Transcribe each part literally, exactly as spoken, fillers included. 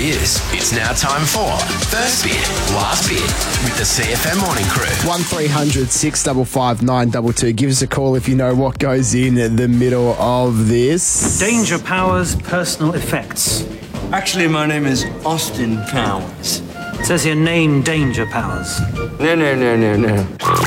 is. It's now time for First Bid, Last Bid with the C F M Morning Crew. one three hundred six five five nine two two. Give us a call if you know what goes in the middle of this. Danger Powers personal effects. Actually, my name is Austin Powers. It says here name Danger Powers. No, no, no, no, no.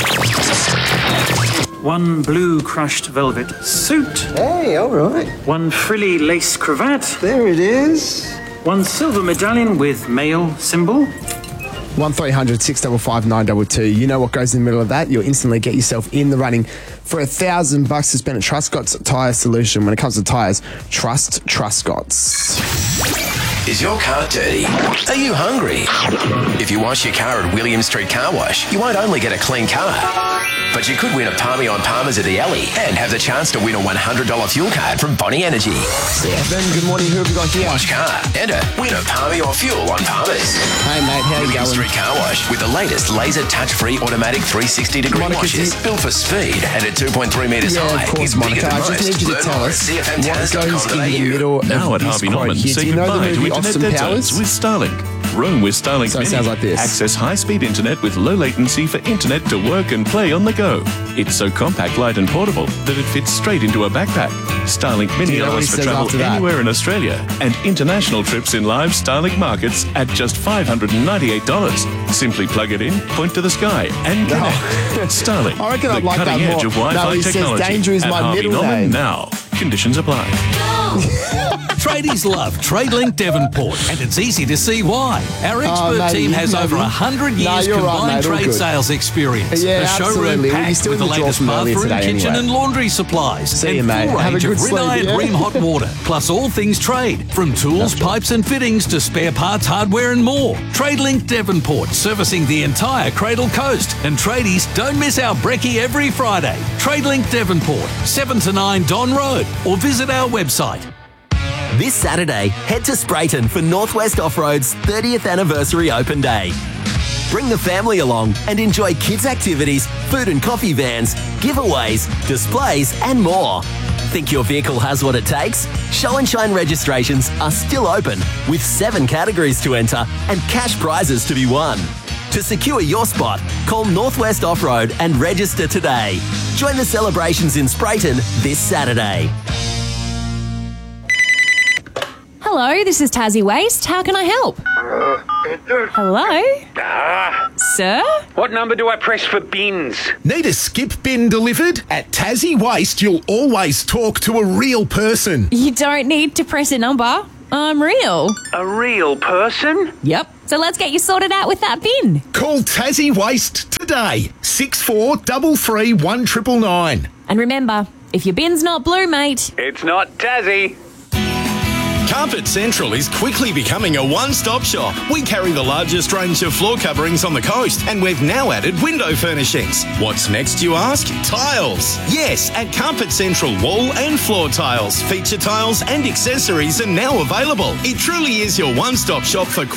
One blue crushed velvet suit. Hey, all right. One frilly lace cravat. There it is. One silver medallion with male symbol. one three hundred six five five nine two two. You know what goes in the middle of that. You'll instantly get yourself in the running for a thousand bucks to spend at Truscott's Tyre Solution. When it comes to tyres, trust Truscott's. Is your car dirty? Are you hungry? If you wash your car at William Street Car Wash, you won't only get a clean car, but you could win a Palmy on Palmer's at the Alley and have the chance to win a one hundred dollars fuel card from Bonnie Energy. Yeah, Ben, good morning. Who have we got here? Wash car. Enter. Win a Palmy or fuel on Palmer's. Hey, mate, how you William going? Street Car Wash with the latest laser touch-free automatic three sixty degree Monica, washes. do you- Built for speed and at two point three metres Yeah, high. of course, It's bigger Monica. than I just most. need you to Learn tell more us at c f m what towers dot goes com dot in the a u. middle Now of at this Harvey quote Norman, here. say Do you know the goodbye to movie internet Austin dead Powers? zones with Starlink. Roam with Starlink So it Mini. sounds like this. Access high-speed internet with low latency for internet to work and play on the go. It's so compact, light and portable that it fits straight into a backpack. Starlink Do Mini you know what allows he for says travel after that? anywhere in Australia and international trips in live Starlink markets at just five hundred ninety-eight dollars. Simply plug it in, point to the sky and connect. Starlink, I reckon the I'd like that cutting edge more. of Wi-Fi No, he says technology. danger is at my Harvey middle Norman name. now. Conditions apply. Tradies love TradeLink Devonport, and it's easy to see why. Our expert maybe, team has maybe. over one hundred No, years you're right, combined mate, all trade good. sales experience. Yeah, a showroom absolutely. Well, you're packed still with in the the draw latest from earlier bathroom, today kitchen anyway. and laundry supplies. See and you, mate. full Have a range good of sleep, Rinnai yeah? Bream hot water, plus all things trade, from tools, pipes and fittings to spare parts, hardware and more. TradeLink Devonport, servicing the entire Cradle Coast. And tradies, don't miss our brekkie every Friday. TradeLink Devonport, seven to nine Don Road, or visit our website. This Saturday, head to Sprayton for Northwest Off-Road's thirtieth Anniversary Open Day. Bring the family along and enjoy kids' activities, food and coffee vans, giveaways, displays and more. Think your vehicle has what it takes? Show and Shine registrations are still open with seven categories to enter and cash prizes to be won. To secure your spot, call Northwest Off-Road and register today. Join the celebrations in Sprayton this Saturday. Hello, this is Tassie Waste. How can I help? Hello? Sir? What number do I press for bins? Need a skip bin delivered? At Tassie Waste, you'll always talk to a real person. You don't need to press a number. I'm real. A real person? Yep. So let's get you sorted out with that bin. Call Tassie Waste today. six four three three one nine nine nine. And remember, if your bin's not blue, mate, It's not Tassie. Carpet Central is quickly becoming a one-stop shop. We carry the largest range of floor coverings on the coast, and we've now added window furnishings. What's next, you ask? Tiles. Yes, at Carpet Central, wall and floor tiles, feature tiles and accessories are now available. It truly is your one-stop shop for